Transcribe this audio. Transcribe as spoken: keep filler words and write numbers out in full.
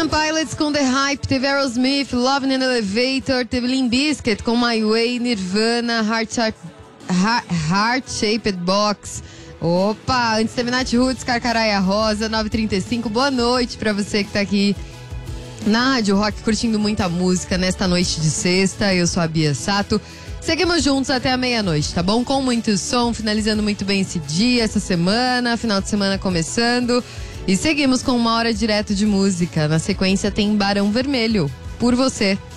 twenty-one Pilots com The Hype, teve Aerosmith, Love in an Elevator, teve Limp Bizkit com My Way, Nirvana, Heart, Heart, Heart Shaped Box. Opa, antes teve Nat Roots, Carcaraia Rosa, nove e trinta e cinco. Boa noite pra você que tá aqui na Rádio Rock curtindo muita música nesta noite de sexta. Eu sou a Bia Sato. Seguimos juntos até a meia-noite, tá bom? Com muito som, finalizando muito bem esse dia, essa semana, final de semana começando. E seguimos com uma hora direto de música. Na sequência tem Barão Vermelho, Por Você.